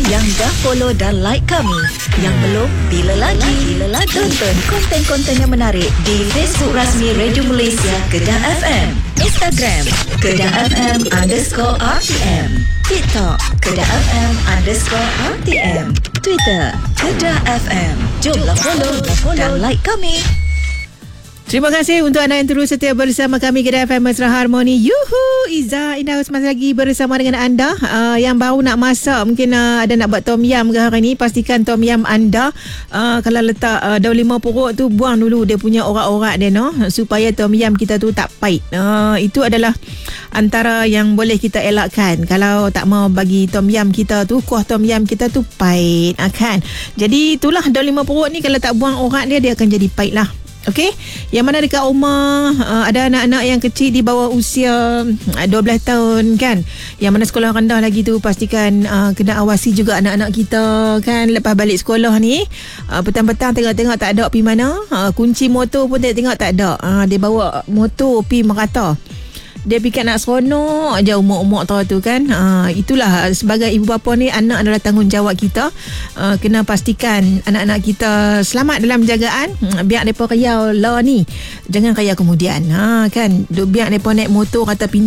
yang dah follow dan like kami. Yang belum, bila lagi? Tonton konten-konten yang menarik di Facebook rasmi Radio Malaysia Kedah FM, Instagram Kedah FM_RTM, TikTok Kedah FM_RTM, Twitter Kedah FM. Jomlah follow dan like kami. Terima kasih untuk anda yang terus setia bersama kami Kedah FM Mesra Harmoni. Yuhu, Izzah Indah masih lagi bersama dengan anda. Yang baru nak masak, mungkin ada nak buat tom yum ke hari ni, pastikan tom yum anda kalau letak daun limau purut tu, buang dulu dia punya orak-orak dia, supaya tom yum kita tu tak pahit. Itu adalah antara yang boleh kita elakkan kalau tak mau bagi tom yum kita tu, kuah tom yum kita tu pahit, kan. Jadi itulah, daun limau purut ni kalau tak buang orak dia akan jadi pahit lah. Okey, yang mana dekat rumah ada anak-anak yang kecil di bawah usia 12 tahun kan, yang mana sekolah rendah lagi tu, pastikan kena awasi juga anak-anak kita kan. Lepas balik sekolah ni, petang-petang tengok-tengok tak ada pergi mana, kunci motor pun tengok tak ada, dia bawa motor pergi merata. Dia fikir nak seronok aja umur-umur tu kan. Itulah, sebagai ibu bapa ni, anak adalah tanggungjawab kita. Kena pastikan anak-anak kita selamat dalam jagaan. Biar mereka riau lah ni, jangan kaya kemudian. Kan, biar mereka naik motor kata pintu